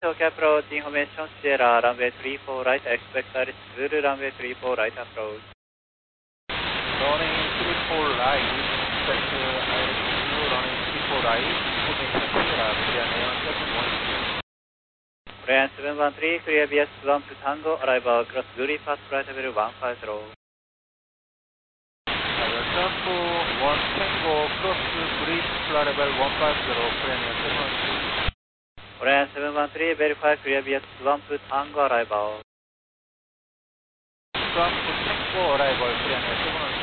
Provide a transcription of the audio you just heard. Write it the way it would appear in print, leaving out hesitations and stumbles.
Tokyo approach information Sierra runway 34 right, expect Iris Zulu runway 34 right approach. Running 34 right, expect Iris Zulu running 34 right, information Sierra, clear Neon 713. Korean 713, clear BS 1 to Tango, arrival across Zuri fast flight level 150. Jump 1 Tango, cross Zuri flight level 150, clear Neon 713. Korean 713, verify clear BS 1 to Tango, arrival. Jump Tango, arrival, clear Neon 713.